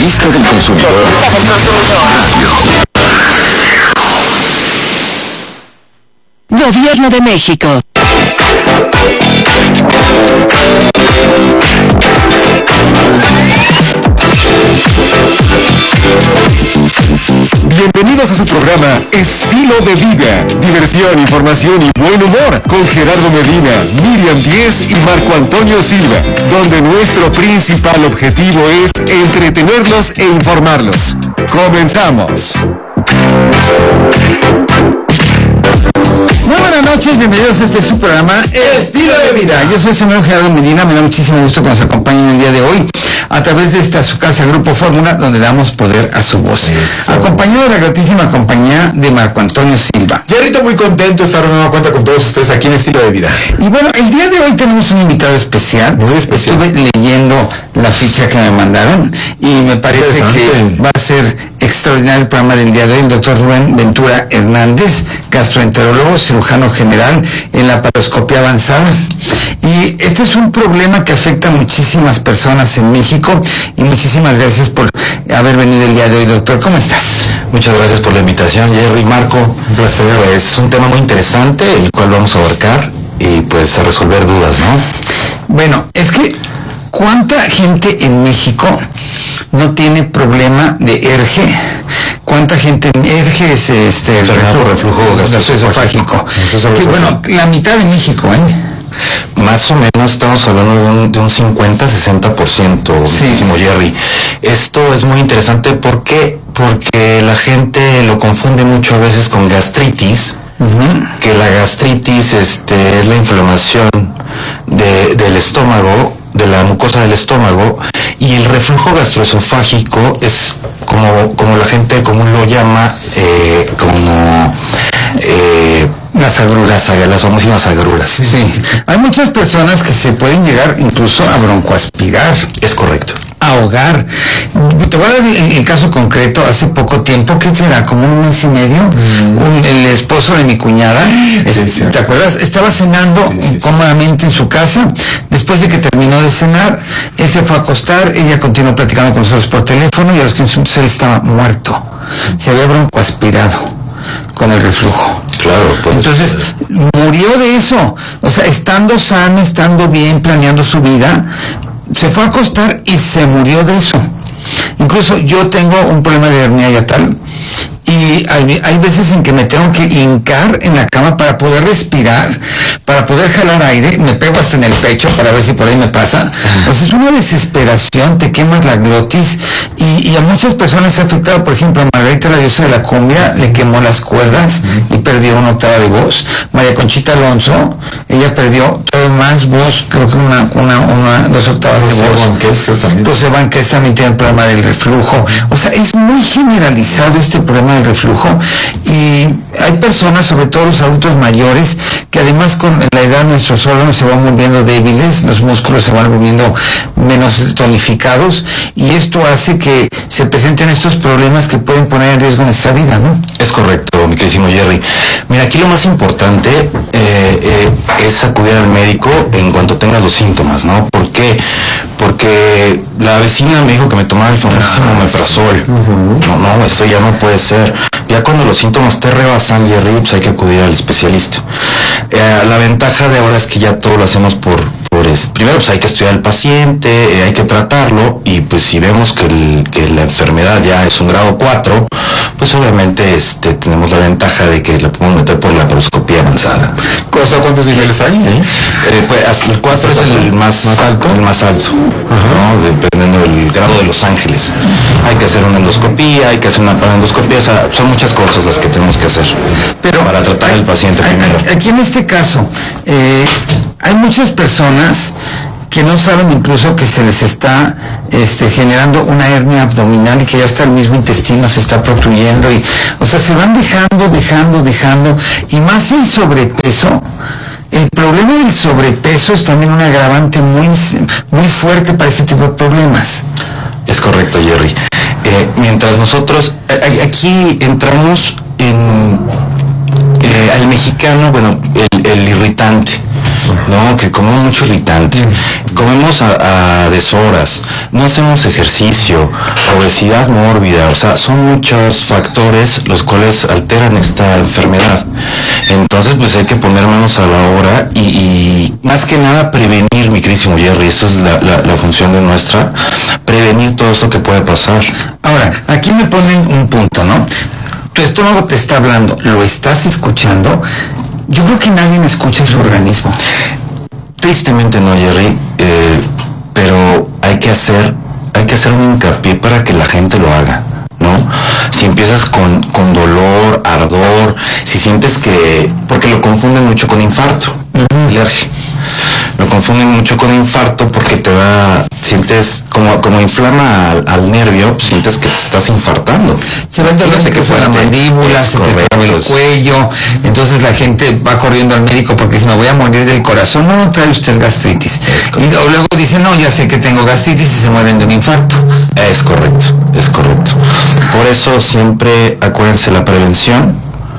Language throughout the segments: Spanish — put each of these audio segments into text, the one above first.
vista del consumidor. Gobierno de México. Bienvenidos a su programa Estilo de Vida. Diversión, información y buen humor con Gerardo Medina, Miriam Díez y Marco Antonio Silva, donde nuestro principal objetivo es entretenerlos e informarlos. Comenzamos. Muy buenas noches, bienvenidos a este su programa Estilo de Vida. Yo soy el señor Gerardo Medina, me da muchísimo gusto que nos acompañen el día de hoy a través de esta su casa Grupo Fórmula, donde damos poder a su voz. Acompañado de la gratísima compañía de Marco Antonio Silva. Jerrito, muy contento de estar de nueva cuenta con todos ustedes aquí en Estilo de Vida. Y bueno, el día de hoy tenemos un invitado especial. Muy especial. Estuve leyendo la ficha que me mandaron y me parece que va a ser extraordinario el programa del día de hoy. El doctor Rubén Ventura Hernández, gastroenterólogo, cirujano general en la laparoscopia avanzada. Y este es un problema que afecta a muchísimas personas en México y muchísimas gracias por haber venido el día de hoy, doctor. ¿Cómo estás? Muchas gracias por la invitación, Jerry y Marco. Un placer. Pues es un tema muy interesante, el cual vamos a abarcar y pues a resolver dudas, ¿no? Bueno, es que ¿cuánta gente en México no tiene problema de ERGE? ¿Cuánta gente en ERGE es reflujo gastroesofágico? Que bueno, la mitad de México, Más o menos estamos hablando de un 50-60%, sí. Jerry. Esto es muy interesante porque la gente lo confunde mucho a veces con gastritis. Que la gastritis es la inflamación del estómago, de la mucosa del estómago, y el reflujo gastroesofágico es como la gente común lo llama, las agruras, las famosas agruras. Sí, hay muchas personas que se pueden llegar incluso a broncoaspirar. Es correcto. Ahogar. Te voy a dar el caso concreto. Hace poco tiempo, ¿qué será? Como un mes y medio, el esposo de mi cuñada, ¿te acuerdas? Estaba cenando cómodamente en su casa. Después de que terminó de cenar, él se fue a acostar, ella continuó platicando con nosotros por teléfono y a los 15 minutos él estaba muerto. Se había broncoaspirado con el reflujo. Claro, pues. Entonces, murió de eso. O sea, estando sano, estando bien, planeando su vida, se fue a acostar y se murió de eso. Incluso yo tengo un problema de hernia hiatal y hay veces en que me tengo que hincar en la cama para poder respirar, para poder jalar aire, me pego hasta en el pecho para ver si por ahí me pasa. O sea, es una desesperación, te quemas la glotis y a muchas personas se ha afectado. Por ejemplo, a Margarita, la diosa de la cumbia, le quemó las cuerdas y perdió una octava de voz. María Conchita Alonso, ella perdió todavía más voz, creo que 2 octavas de voz. José Banqués también tiene el problema del reflujo. O sea, es muy generalizado este problema del reflujo y hay personas, sobre todo los adultos mayores, que además con la edad nuestros órganos se van volviendo débiles, los músculos se van volviendo menos tonificados y esto hace que se presenten estos problemas que pueden poner en riesgo nuestra vida, ¿no? Es correcto, mi queridísimo Jerry. Mira, aquí lo más importante es acudir al médico en cuanto tengas los síntomas, ¿no? ¿Por qué? Porque la vecina me dijo que me tomaba el famosísimo omeprazol. No, esto ya no puede ser. Ya cuando los síntomas te rebasan, Jerry, pues hay que acudir al especialista. La ventaja de ahora es que ya todo lo hacemos primero pues hay que estudiar al paciente, hay que tratarlo y pues si vemos que la enfermedad ya es un grado 4, pues obviamente tenemos la ventaja de que la podemos meter por la laparoscopia avanzada. ¿Cuántos niveles hay? Pues hasta el 4 es el más alto. El más alto, ¿no? Dependiendo del grado de Los Ángeles. Hay que hacer una endoscopía, hay que hacer una paraendoscopia, o sea, son muchas cosas las que tenemos que hacer. Pero para tratar al paciente primero. Aquí en este caso, hay muchas personas que no saben incluso que se les está generando una hernia abdominal y que ya hasta el mismo intestino se está protruyendo y, o sea, se van dejando y más el sobrepeso. El problema del sobrepeso es también un agravante muy fuerte para este tipo de problemas. Es correcto, Jerry. Mientras nosotros, aquí entramos al mexicano, bueno, el irritante. ¿no? Que comemos mucho irritante, comemos a deshoras, no hacemos ejercicio, obesidad mórbida, o sea, son muchos factores los cuales alteran esta enfermedad. Entonces, pues hay que poner manos a la obra y más que nada prevenir, mi queridísimo Jerry, eso es la función de nuestra, prevenir todo eso que puede pasar. Ahora, aquí me ponen un punto, ¿no? Tu estómago te está hablando, lo estás escuchando. Yo creo que nadie escucha su organismo. Tristemente no, Jerry, pero hay que hacer un hincapié para que la gente lo haga, ¿no? Si empiezas con dolor, ardor, si sientes que... porque lo confunden mucho con infarto, alergia. Lo confunden mucho con infarto porque sientes como inflama al nervio, sientes que te estás infartando. Se ve el dolor que fue la mandíbula, se te trae el cuello, entonces la gente va corriendo al médico porque dice, me voy a morir del corazón. No, trae usted gastritis. Y luego dicen, no, ya sé que tengo gastritis y se mueren de un infarto. Es correcto. Por eso siempre, acuérdense, la prevención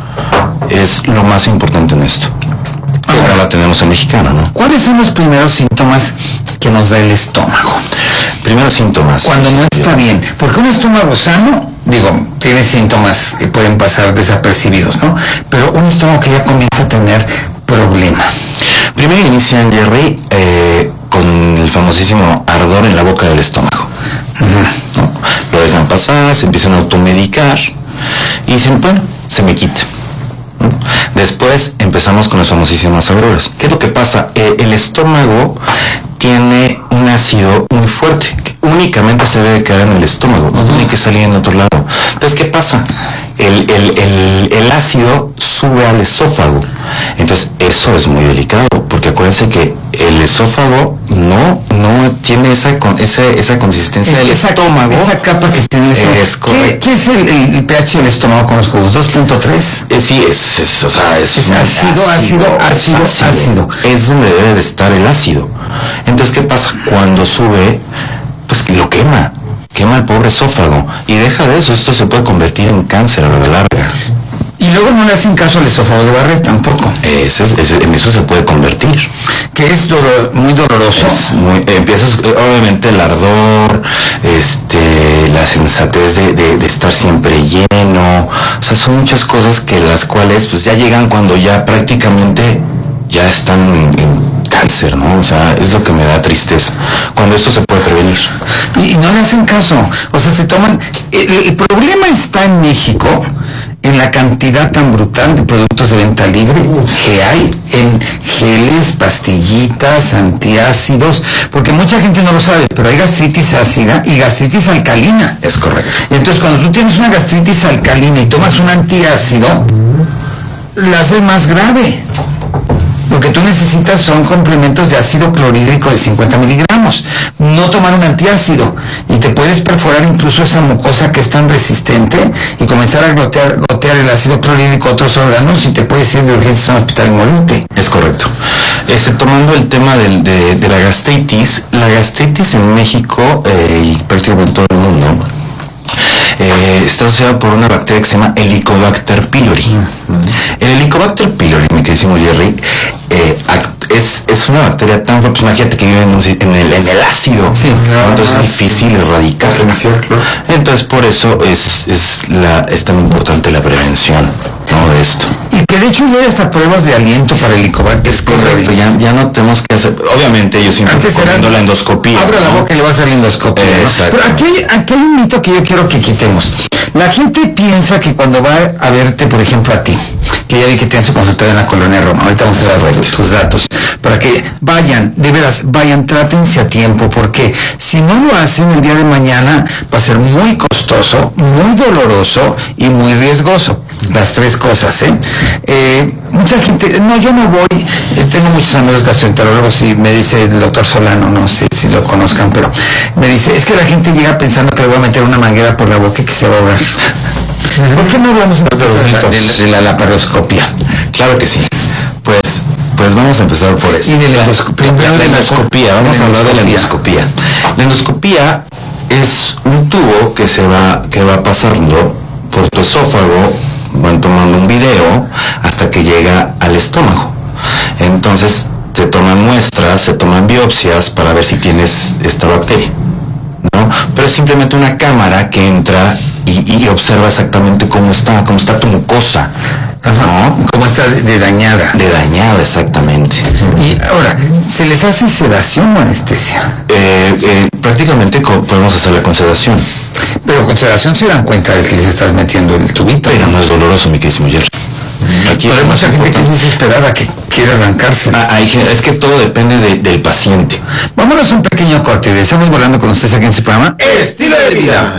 es lo más importante en esto. Ahora la tenemos en mexicano, ¿no? ¿Cuáles son los primeros síntomas que nos da el estómago? Primeros síntomas. Cuando no está bien. Porque un estómago sano, tiene síntomas que pueden pasar desapercibidos, ¿no? Pero un estómago que ya comienza a tener problemas. Primero inician, Jerry, con el famosísimo ardor en la boca del estómago. ¿No? Lo dejan pasar, se empiezan a automedicar y dicen, bueno, se me quita. Después empezamos con las famosísimas agruras. ¿Qué es lo que pasa? El estómago tiene un ácido muy fuerte, que únicamente se debe quedar en el estómago, no tiene que salir en otro lado. Entonces, ¿qué pasa? El ácido sube al esófago. Entonces, eso es muy delicado, porque acuérdense que el esófago no tiene esa consistencia del estómago. Esa capa que tiene el estómago. ¿Qué es el pH del estómago con los jugos? 2.3. Sí, es ácido. Es donde debe de estar el ácido. Entonces, ¿qué pasa? Cuando sube, pues lo quema el pobre esófago. Y deja de eso, esto se puede convertir en cáncer a la larga. Y luego no le hacen caso al esófago de Barrett tampoco. En eso se puede convertir. Que es muy doloroso. Empiezas, obviamente, el ardor, la sensatez de estar siempre lleno. O sea, son muchas cosas que las cuales pues ya llegan cuando ya prácticamente ya están en cáncer, ¿no? O sea, es lo que me da tristeza. Cuando esto se puede prevenir. Y no le hacen caso. O sea, se toman... El problema está en México, en la cantidad tan brutal de productos de venta libre que hay en geles, pastillitas, antiácidos, porque mucha gente no lo sabe, pero hay gastritis ácida y gastritis alcalina. Es correcto. Entonces, cuando tú tienes una gastritis alcalina y tomas un antiácido, la hace más grave. Lo que tú necesitas son complementos de ácido clorhídrico de 50 miligramos. No tomar un antiácido. Y te puedes perforar incluso esa mucosa que es tan resistente y comenzar a gotear el ácido clorhídrico a otros órganos y te puedes ir de urgencias a un hospital y morirte. Es correcto. Tomando el tema de la gastritis en México y prácticamente en todo el mundo, está asociado por una bacteria que se llama Helicobacter pylori. El Helicobacter pylori, mi queridísimo Jerry, es una bacteria tan fuerte, pues imagínate que vive en el ácido, sí, claro. Entonces es difícil erradicar. Entonces por eso es tan importante la prevención, ¿no? De esto. Y que de hecho ya hay hasta pruebas de aliento para el Helicobacter. Es correcto, ya no tenemos que hacer, obviamente ellos siempre recomiendo la endoscopía. Abra la boca y le va a hacer la endoscopía. Exacto. Pero aquí hay un mito que yo quiero que quitemos. La gente piensa que cuando va a verte, por ejemplo, a ti, que ya vi que tienes su consultorio en la Colonia Roma, ahorita vamos a dar tus datos, para que vayan, de veras, trátense a tiempo, porque si no lo hacen el día de mañana va a ser muy costoso, muy doloroso y muy riesgoso. Las tres cosas, mucha gente, no, yo no voy, tengo muchos amigos gastroenterólogos y me dice el doctor Solano, no sé si lo conozcan, pero me dice, es que la gente llega pensando que le voy a meter una manguera por la boca y que se va a ahogar. ¿Por qué no hablamos de la laparoscopia? Claro que sí. Pues vamos a empezar por eso. Y de la endoscopía. Vamos a hablar de la endoscopía. La endoscopía es un tubo que va pasando por tu esófago, van tomando un video hasta que llega al estómago. Entonces, te toman muestras, se toman biopsias para ver si tienes esta bacteria, ¿no? Pero es simplemente una cámara que entra y observa exactamente cómo está tu mucosa, ¿no? Cómo está de dañada. De dañada, exactamente. Y ahora, ¿se les hace sedación o anestesia? Prácticamente podemos hacerla con sedación. Pero con sedación se dan cuenta de que les estás metiendo el tubito. Pero no es doloroso, mi queridísimo Jerry. Aquí pero hay mucha gente que es desesperada, que quiere arrancarse. Es que todo depende del paciente. Vámonos a un pequeño corte y estamos volando con ustedes aquí en su programa Estilo de Vida.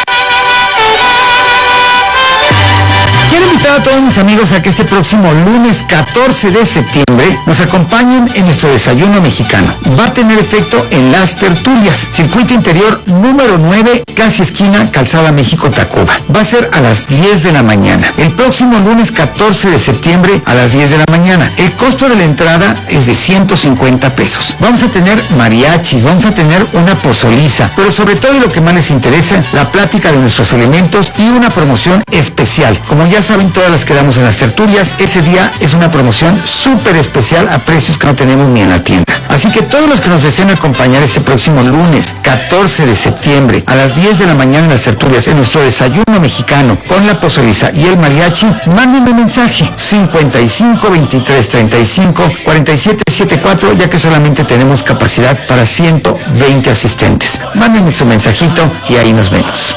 Quiero invitar a todos mis amigos a que este próximo lunes 14 de septiembre nos acompañen en nuestro desayuno mexicano. Va a tener efecto en las tertulias, circuito interior número 9, casi esquina Calzada México-Tacuba. Va a ser a las 10 de la mañana. El próximo lunes 14 de septiembre a las 10 de la mañana. El costo de la entrada es de 150 pesos. Vamos a tener mariachis, vamos a tener una pozoliza, pero sobre todo, y lo que más les interesa, la plática de nuestros elementos y una promoción especial. Como ya saben, todas las que damos en las tertulias, ese día es una promoción súper especial a precios que no tenemos ni en la tienda. Así que todos los que nos deseen acompañar este próximo lunes 14 de septiembre a las 10 de la mañana en las tertulias, en nuestro desayuno mexicano con la pozoliza y el mariachi, mándenme un mensaje 55 23 35 47 74, ya que solamente tenemos capacidad para 120 asistentes. Mándenme su mensajito y ahí nos vemos.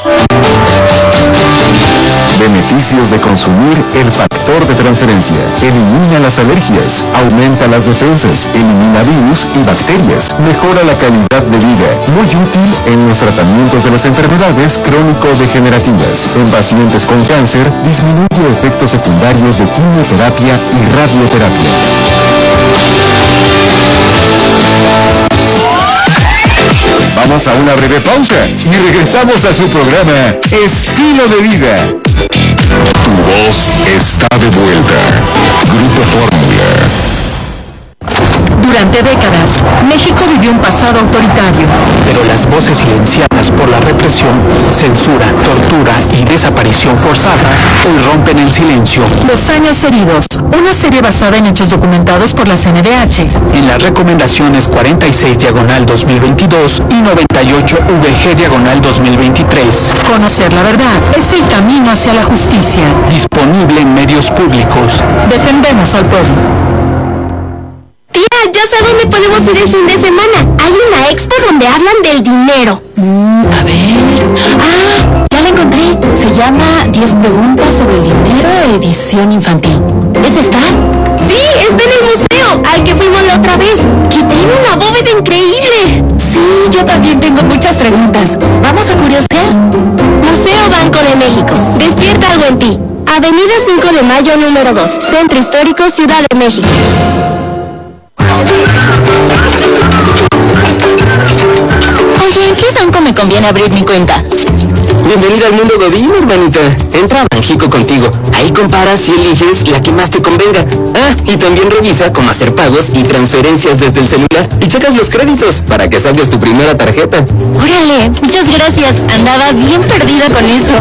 Beneficios de consumir el factor de transferencia. Elimina las alergias, aumenta las defensas, elimina virus y bacterias, mejora la calidad de vida. Muy útil en los tratamientos de las enfermedades crónico-degenerativas. En pacientes con cáncer, disminuye efectos secundarios de quimioterapia y radioterapia. Vamos a una breve pausa y regresamos a su programa Estilo de Vida. Tu voz está de vuelta. Grupo Fórmula. Durante décadas, México vivió un pasado autoritario. Pero las voces silenciadas por la represión, censura, tortura y desaparición forzada hoy rompen el silencio. Los años heridos, una serie basada en hechos documentados por la CNDH. En las recomendaciones 46/2022 y 98/VG/2023. Conocer la verdad es el camino hacia la justicia. Disponible en medios públicos. Defendemos al pueblo. Ya sé dónde podemos ir el fin de semana. Hay una expo donde hablan del dinero. A ver... Ah, ya la encontré. Se llama 10 preguntas sobre el dinero, edición infantil. ¿Es esta? Sí, está en el museo, al que fuimos la otra vez, que tiene una bóveda increíble. Sí, yo también tengo muchas preguntas. ¿Vamos a curiosear? Museo Banco de México. Despierta algo en ti. Avenida 5 de Mayo, número 2. Centro Histórico, Ciudad de México. Oye, ¿en qué banco me conviene abrir mi cuenta? Bienvenida al mundo Godín, hermanita. Entra a Banxico contigo. Ahí comparas y eliges la que más te convenga. Ah, y también revisa cómo hacer pagos y transferencias desde el celular. Y checas los créditos para que saques tu primera tarjeta. Órale, muchas gracias. Andaba bien perdida con eso.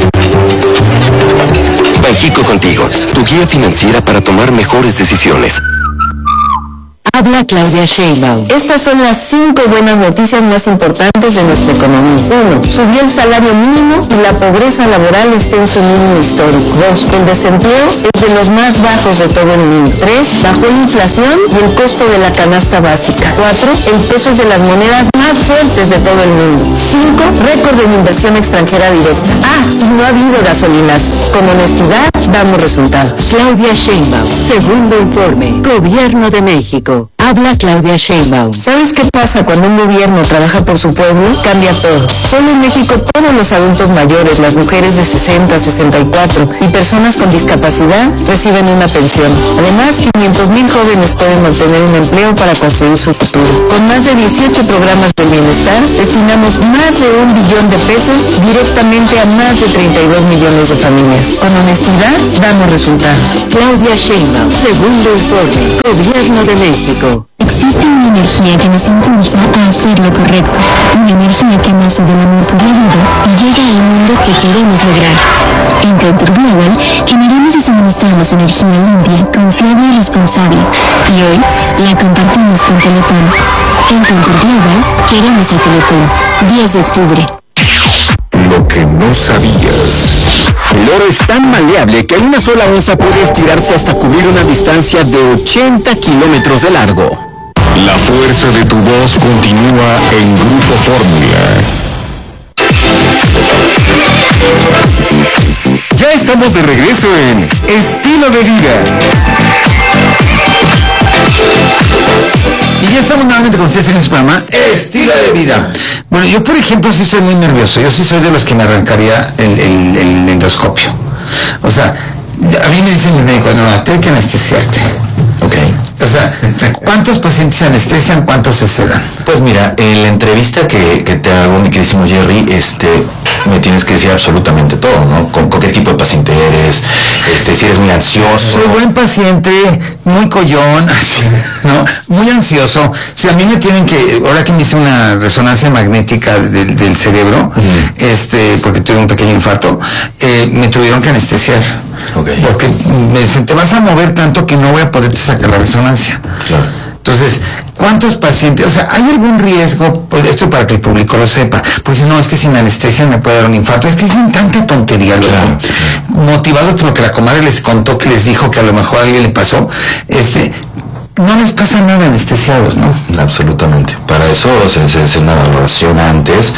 Banxico contigo, tu guía financiera para tomar mejores decisiones. Habla Claudia Sheinbaum. Estas son las 5 buenas noticias más importantes de nuestra economía. 1. Subió el salario mínimo y la pobreza laboral está en su mínimo histórico. 2. El desempleo es de los más bajos de todo el mundo. 3. Bajó la inflación y el costo de la canasta básica. 4. El peso es de las monedas más fuertes de todo el mundo. 5. Récord en inversión extranjera directa. Ah, y no ha habido gasolinazos. Con honestidad damos resultados. Claudia Sheinbaum. Segundo informe. Gobierno de México. Habla Claudia Sheinbaum. ¿Sabes qué pasa cuando un gobierno trabaja por su pueblo? Cambia todo. Solo en México todos los adultos mayores, las mujeres de 60, 64 y personas con discapacidad reciben una pensión. Además, 500,000 jóvenes pueden obtener un empleo para construir su futuro. Con más de 18 programas de bienestar, destinamos más de 1 billón de pesos directamente a más de 32 millones de familias. Con honestidad, damos resultados. Claudia Sheinbaum. Segundo informe. Gobierno de México. Existe una energía que nos impulsa a hacer lo correcto. Una energía que nace del amor por la vida y llega al mundo que queremos lograr. En Country Global Generamos y suministramos energía limpia, confiable y responsable. Y hoy la compartimos con Teletón. En Contour Global queremos a Teletón. 10 de octubre. Lo que no sabías. El oro es tan maleable que una sola onza puede estirarse hasta cubrir una distancia de 80 kilómetros de largo. La fuerza de tu voz continúa en Grupo Fórmula. Ya estamos de regreso en Estilo de Vida. Y ya estamos nuevamente con ustedes en su programa Estilo de Vida. Bueno, yo por ejemplo sí soy muy nervioso. Yo sí soy de los que me arrancaría el endoscopio. O sea, a mí me dicen el médico, no, hay que anestesiarte. Ok. O sea, ¿cuántos pacientes se anestesian? ¿Cuántos se sedan? Pues mira, en la entrevista que te hago, mi queridísimo Jerry, me tienes que decir absolutamente todo, ¿no? ¿Con qué tipo de paciente eres? Si eres muy ansioso. Soy buen paciente, muy collón, ¿no? Muy ansioso. Si a mí me tienen que, ahora que me hice una resonancia magnética del cerebro, porque tuve un pequeño infarto, me tuvieron que anestesiar. Okay. Porque me dicen, te vas a mover tanto que no voy a poderte sacar la resonancia. Claro. Entonces, ¿cuántos pacientes? O sea, ¿hay algún riesgo? Pues esto para que el público lo sepa. Porque si no, es que sin anestesia me puede dar un infarto. Es que dicen tanta tontería, claro. Motivados por lo que la comadre les contó, que les dijo que a lo mejor a alguien le pasó, no les pasa nada anestesiados, ¿no? Absolutamente. Para eso se hace una valoración antes.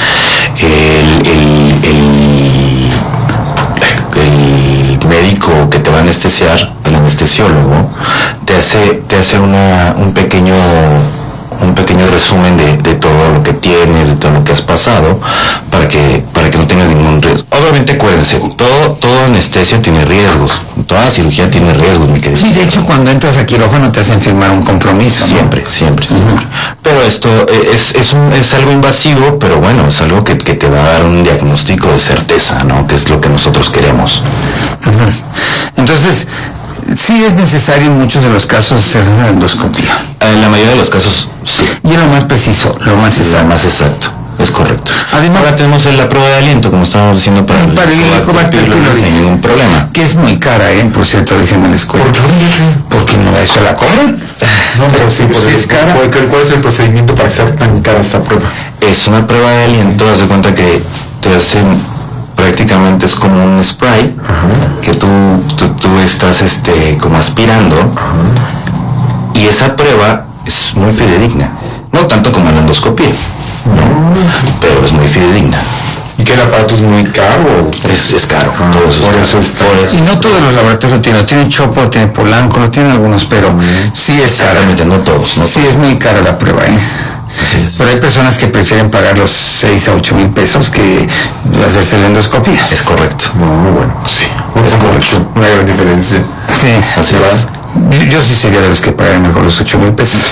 El médico que te va a anestesiar, el anestesiólogo, te hace un pequeño resumen de todo lo que tienes, de todo lo que has pasado, para que no tengas ningún riesgo. Obviamente acuérdense, todo anestesia tiene riesgos, toda cirugía tiene riesgos, mi querido. Sí, de hecho cuando entras a quirófano te hacen firmar un compromiso, ¿no? Siempre. Pero esto es algo invasivo, pero bueno, es algo que te va a dar un diagnóstico de certeza, ¿no? Que es lo que nosotros queremos. Entonces, sí es necesario en muchos de los casos hacer una endoscopia. En la mayoría de los casos, sí. Y es lo más preciso, lo más exacto. Es correcto. Además, ahora tenemos la prueba de aliento, como estábamos diciendo, para el Helicobacter pylori, no hay ningún problema. Que es muy cara, por cierto, déjenme les cuento. Porque no eso la cobran. No, pero sí, pues es cara. ¿Cuál es el procedimiento para que sea tan cara esta prueba? Es una prueba de aliento, haz de cuenta que te hacen, prácticamente es como un spray, que tú estás como aspirando, y esa prueba es muy fidedigna, no tanto como la endoscopia, ¿no? Pero es muy fidedigna. ¿Y que el aparato es muy caro? Es caro. Por eso es caro. Y no todos los laboratorios lo tienen Chopo, lo tienen Polanco, lo tienen algunos, pero sí es caro. Claramente no todos. Sí es muy cara la prueba, Pero hay personas que prefieren pagar los 6 a 8 mil pesos que hacerse la endoscopia. Es correcto. Bueno, sí. Es correcto. Una gran diferencia. Sí, así va. Yo sí sería de los que pagan mejor los 8 mil pesos.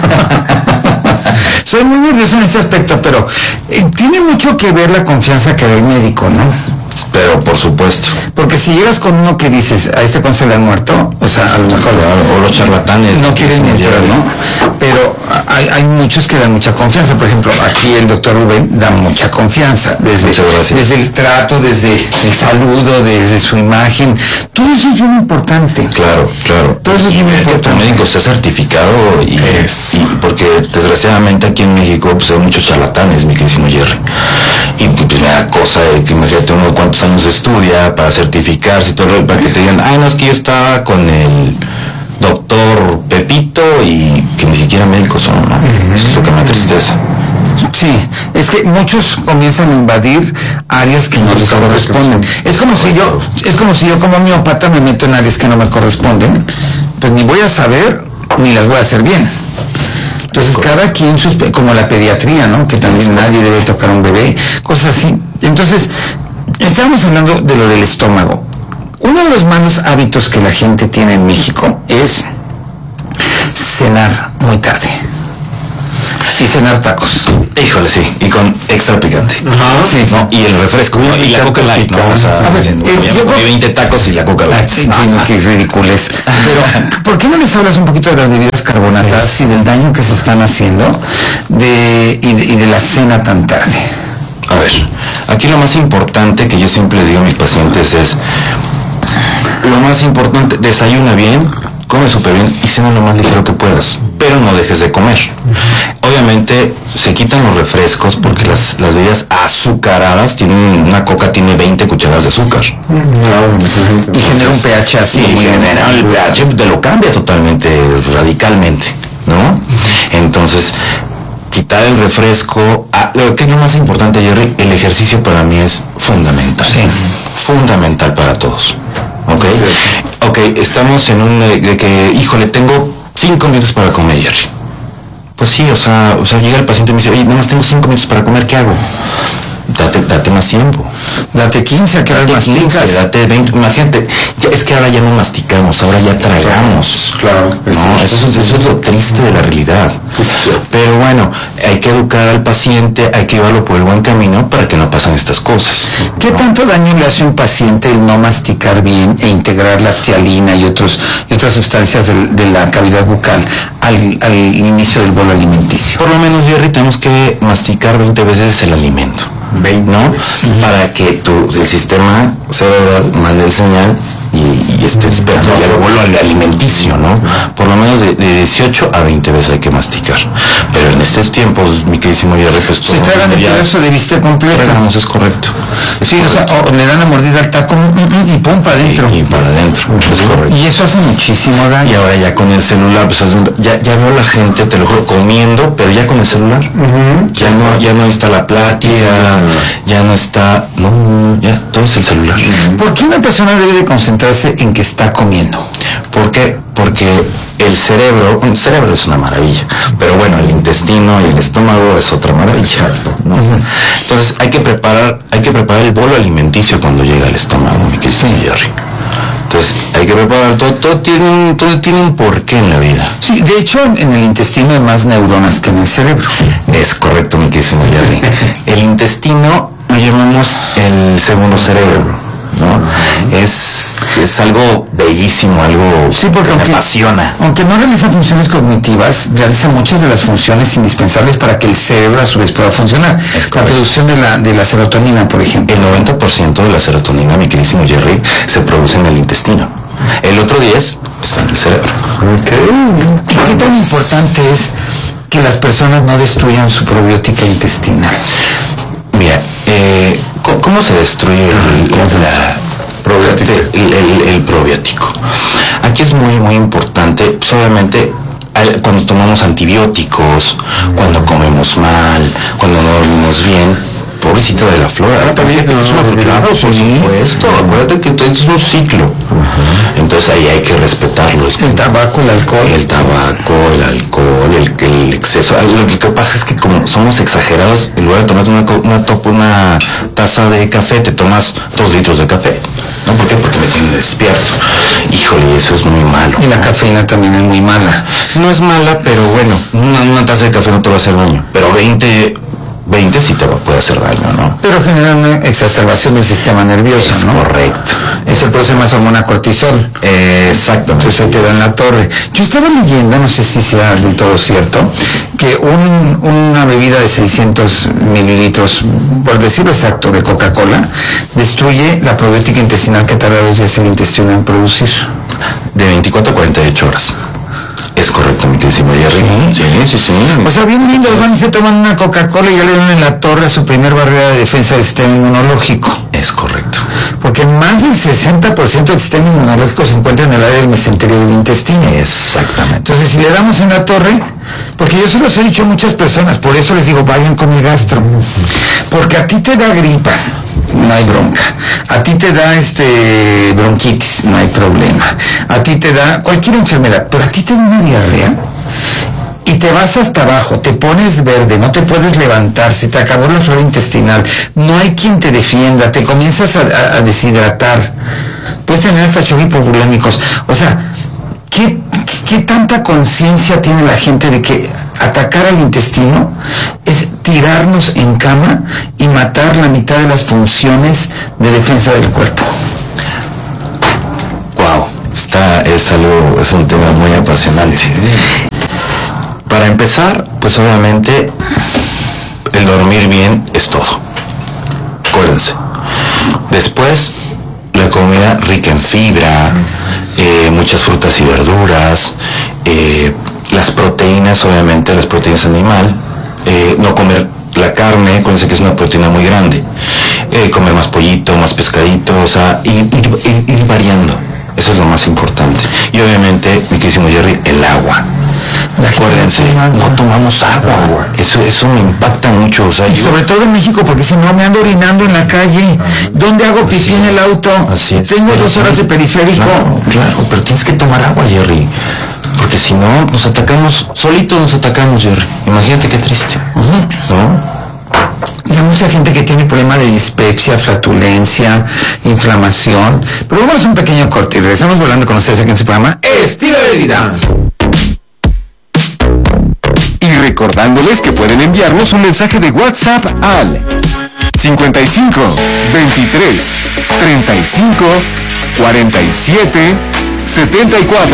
Soy muy nervioso en este aspecto, pero tiene mucho que ver la confianza que da el médico, ¿no? Pero por supuesto. Porque si llegas con uno que dices, a este con se le han muerto, o sea, a lo mejor... O los charlatanes. No quieren entrar, ¿no? Pero hay muchos que dan mucha confianza. Por ejemplo, aquí el doctor Rubén da mucha confianza. Desde el trato, desde el saludo, desde su imagen. Todo eso es bien importante. Claro. Todo eso es bien importante. Que el médico esté certificado y porque desgraciadamente aquí en México pues hay muchos charlatanes, mi queridísimo Jerry. Y pues me da cosa de que imagínate uno cuántos años estudia para certificarse y todo, para que te digan, no, es que yo estaba con el doctor Pepito y que ni siquiera médicos son, ¿no? Eso es lo que me tristeza. Sí, es que muchos comienzan a invadir áreas que no les corresponden. Es como si yo como homeópata me meto en áreas que no me corresponden, pues ni voy a saber ni las voy a hacer bien. Entonces cada quien, como la pediatría, ¿no? Que también nadie debe tocar a un bebé, cosas así. Entonces, estábamos hablando de lo del estómago. Uno de los malos hábitos que la gente tiene en México es cenar muy tarde y cenar tacos. Híjole, sí, y con extra picante. Sí, ¿no? Y el refresco, y la Coca Light, ¿no? O sea, yo comí 20 tacos y la Coca Light. Sí, qué ridiculez. Pero, ¿por qué no les hablas un poquito de las bebidas carbonatadas y del daño que se están haciendo y de la cena tan tarde? A ver, aquí lo más importante que yo siempre digo a mis pacientes es lo más importante, desayuna bien, come súper bien y cena lo más ligero que puedas, pero no dejes de comer. Obviamente se quitan los refrescos porque las bebidas azucaradas tienen, una coca tiene 20 cucharadas de azúcar. Y genera un pH así. Sí, genera el pH, te lo cambia totalmente, radicalmente, ¿no? Entonces, quitar el refresco. Lo que es lo más importante, Jerry, el ejercicio para mí es fundamental. Sí. Fundamental para todos. ¿Ok? Sí. Ok, estamos en un de que, híjole, tengo 5 minutos para comer, Jerry. Pues sí, o sea, llega el paciente y me dice, oye, nada más tengo 5 minutos para comer, ¿qué hago? Date más tiempo. Date 15, a que date 15, date 20. Imagínate, es que ahora ya no masticamos, ahora ya tragamos. Claro. No, eso es lo triste de la realidad. Pero bueno, hay que educar al paciente, hay que llevarlo por el buen camino para que no pasen estas cosas. ¿Qué tanto daño le hace a un paciente el no masticar bien e integrar la ftialina y otras sustancias de la cavidad bucal al inicio del bolo alimenticio? Por lo menos, Jerry, tenemos que masticar 20 veces el alimento, ¿no? Para que el sistema cerebral mande el señal y esté esperando ya el bolo alimenticio, ¿no? Por lo menos de 18 a 20 veces hay que masticar. Pero en estos tiempos, mi queridísimo Jerry, pues se tragan el pedazo de bistec completo. Tragamos, es correcto. Sí, correcto. O sea, le dan la mordida al taco y pum, para adentro. Y para adentro, es correcto. Y eso hace muchísimo daño. Y ahora ya con el celular, pues ya veo a la gente, te lo juro, comiendo, pero ya con el celular. Ya no está la plática, ya no está, ya todo es el celular. ¿Por qué una persona debe de concentrarse en que está comiendo? ¿Por qué? Porque el cerebro es una maravilla, pero bueno, el intestino y el estómago es otra maravilla, ¿no? Entonces hay que preparar el bolo alimenticio cuando llega al estómago, mi querido Jerry. Entonces hay que preparar, todo tiene un porqué en la vida. Sí, de hecho en el intestino hay más neuronas que en el cerebro. Es correcto, mi querido Jerry. El intestino lo llamamos el segundo cerebro, ¿no? Es algo bellísimo, algo sí, porque que me apasiona. Aunque no realiza funciones cognitivas, realiza muchas de las funciones indispensables para que el cerebro a su vez pueda funcionar. La producción de la serotonina, por ejemplo. El 90% de la serotonina, mi queridísimo Jerry, se produce en el intestino. El otro 10 está en el cerebro. ¿Qué tan importante es que las personas no destruyan su probiótica intestinal? Mira, ¿cómo se destruye el probiótico? Aquí es muy, muy importante, pues obviamente, cuando tomamos antibióticos, cuando comemos mal, cuando no dormimos bien, pobrecito de la flora. Claro, por supuesto. Acuérdate que todo es un ciclo. Entonces ahí hay que respetarlo. El tabaco, el alcohol. El tabaco, el alcohol, el exceso. Lo que pasa es que como somos exagerados, en lugar de tomarte una taza de café, te tomas 2 litros de café. ¿No? ¿Por qué? Porque me tiene despierto. Híjole, eso es muy malo. Y la cafeína también es muy mala. No es mala, pero bueno, una taza de café no te va a hacer daño. Pero 20 sí te puede hacer daño, ¿no? Pero genera una exacerbación del sistema nervioso, es ¿no? Correcto. Eso produce más hormona cortisol. Exacto. Entonces te da en la torre. Yo estaba leyendo, no sé si sea del todo cierto, que una bebida de 600 mililitros, por decirlo exacto, de Coca-Cola, destruye la probiótica intestinal que tarda 2 días el intestino en producir. De 24 a 48 horas. Es correcto, mi queridísimo Jerry. Sí. O sea, bien lindos, van y se toman una Coca-Cola y ya le dan en la torre a su primer barrera de defensa del sistema inmunológico. Es correcto. Porque más del 60% del sistema inmunológico se encuentra en el área del mesenterio del intestino. Exactamente. Entonces, si le damos en la torre, porque yo se los he dicho a muchas personas, por eso les digo, vayan con el gastro. Porque a ti te da gripa, no hay bronca. A ti te da bronquitis, no hay problema. A ti te da cualquier enfermedad, pero a ti te da una diarrea y te vas hasta abajo, te pones verde, no te puedes levantar, se te acabó la flora intestinal, no hay quien te defienda, te comienzas a deshidratar, puedes tener hasta choques hipovolémicos. O sea, ¿qué tanta conciencia tiene la gente de que atacar al intestino es tirarnos en cama y matar la mitad de las funciones de defensa del cuerpo? Wow, es un tema muy apasionante. Para empezar, pues obviamente el dormir bien es todo. Acuérdense. Después, la comida rica en fibra, muchas frutas y verduras, las proteínas, obviamente, las proteínas animal, no comer la carne, acuérdense que es una proteína muy grande, comer más pollito, más pescadito, o sea, ir variando. Eso es lo más importante. Y obviamente, mi queridísimo Jerry, el agua. Acuérdense, no tomamos agua. Eso me impacta mucho. O sea, y sobre todo en México, porque si no me ando orinando en la calle. ¿Dónde hago pipí en el auto? Así es. Tengo 2 horas de periférico. Claro, pero tienes que tomar agua, Jerry. Porque si no, nos atacamos, solitos nos atacamos, Jerry. Imagínate qué triste. ¿No? Y hay mucha gente que tiene problema de dispepsia, flatulencia, inflamación. Pero vamos a un pequeño corte y regresamos volando con ustedes aquí en su programa Estilo de Vida. Y recordándoles que pueden enviarnos un mensaje de WhatsApp al 55 23 35 47 74.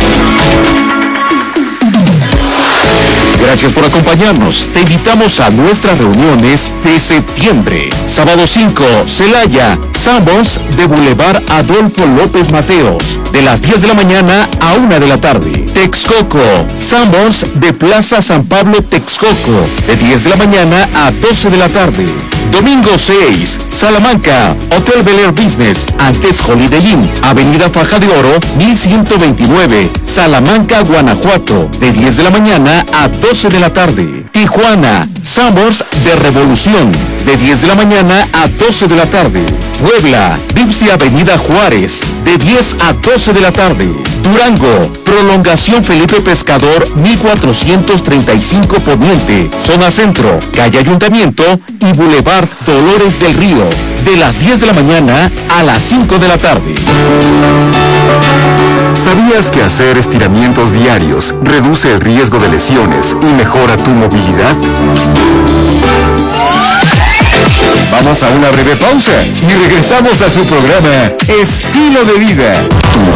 Gracias por acompañarnos. Te invitamos a nuestras reuniones de septiembre. Sábado 5, Celaya, Sanborns de Boulevard Adolfo López Mateos, de las 10 de la mañana a 1 de la tarde. Texcoco, Sanborns de Plaza San Pablo, Texcoco, de 10 de la mañana a 12 de la tarde. Domingo 6, Salamanca, Hotel Bel Air Business, antes Holiday Inn, Avenida Faja de Oro, 1129, Salamanca, Guanajuato, de 10 de la mañana a 12 de la tarde. Tijuana, Sanborns de Revolución, de 10 de la mañana a 12 de la tarde. Puebla, Vipsi Avenida Juárez, de 10 a 12 de la tarde. Durango, Prolongación Felipe Pescador, 1435 Poniente, Zona Centro, Calle Ayuntamiento y Boulevard Dolores del Río, de las 10 de la mañana a las 5 de la tarde. ¿Sabías que hacer estiramientos diarios reduce el riesgo de lesiones y mejora tu movilidad? Vamos a una breve pausa y regresamos a su programa Estilo de Vida.